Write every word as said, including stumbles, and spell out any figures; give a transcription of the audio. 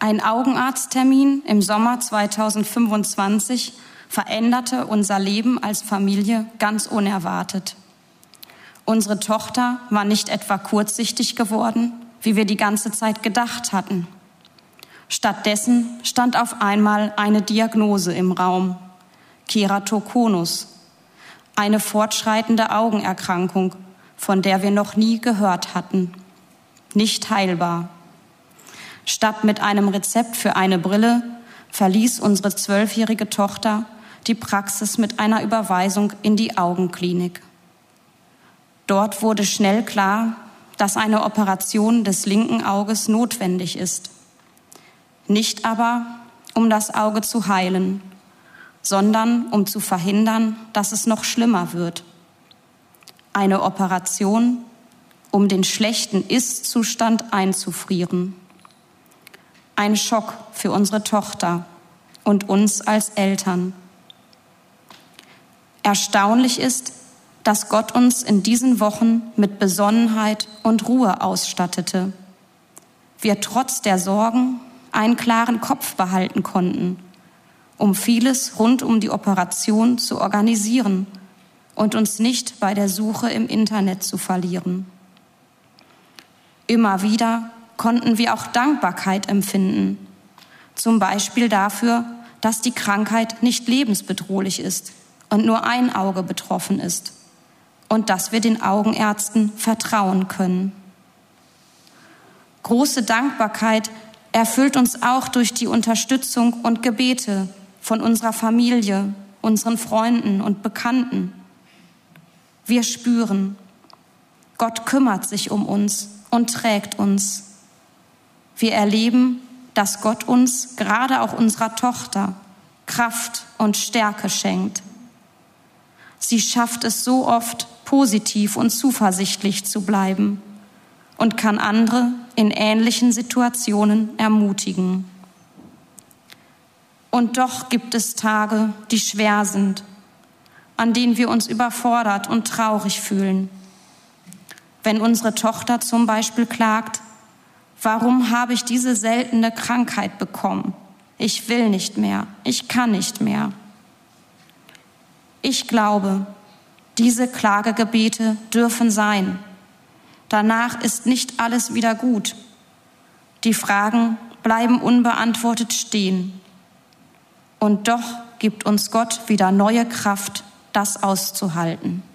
Ein Augenarzttermin im Sommer zweitausendfünfundzwanzig veränderte unser Leben als Familie ganz unerwartet. Unsere Tochter war nicht etwa kurzsichtig geworden, wie wir die ganze Zeit gedacht hatten. Stattdessen stand auf einmal eine Diagnose im Raum: Keratokonus, eine fortschreitende Augenerkrankung, von der wir noch nie gehört hatten. Nicht heilbar. Statt mit einem Rezept für eine Brille verließ unsere zwölfjährige Tochter die Praxis mit einer Überweisung in die Augenklinik. Dort wurde schnell klar, dass eine Operation des linken Auges notwendig ist. Nicht aber, um das Auge zu heilen, sondern um zu verhindern, dass es noch schlimmer wird. Eine Operation, um den schlechten Ist-Zustand einzufrieren. Ein Schock für unsere Tochter und uns als Eltern. Erstaunlich ist, dass Gott uns in diesen Wochen mit Besonnenheit und Ruhe ausstattete. Wir trotz der Sorgen einen klaren Kopf behalten konnten, um vieles rund um die Operation zu organisieren und uns nicht bei der Suche im Internet zu verlieren. Immer wieder konnten wir auch Dankbarkeit empfinden, zum Beispiel dafür, dass die Krankheit nicht lebensbedrohlich ist und nur ein Auge betroffen ist und dass wir den Augenärzten vertrauen können. Große Dankbarkeit erfüllt uns auch durch die Unterstützung und Gebete von unserer Familie, unseren Freunden und Bekannten. Wir spüren, Gott kümmert sich um uns und trägt uns. Wir erleben, dass Gott uns, gerade auch unserer Tochter, Kraft und Stärke schenkt. Sie schafft es so oft, positiv und zuversichtlich zu bleiben und kann andere in ähnlichen Situationen ermutigen. Und doch gibt es Tage, die schwer sind, an denen wir uns überfordert und traurig fühlen. Wenn unsere Tochter zum Beispiel klagt: Warum habe ich diese seltene Krankheit bekommen? Ich will nicht mehr, ich kann nicht mehr. Ich glaube, diese Klagegebete dürfen sein. Danach ist nicht alles wieder gut. Die Fragen bleiben unbeantwortet stehen. Und doch gibt uns Gott wieder neue Kraft, das auszuhalten.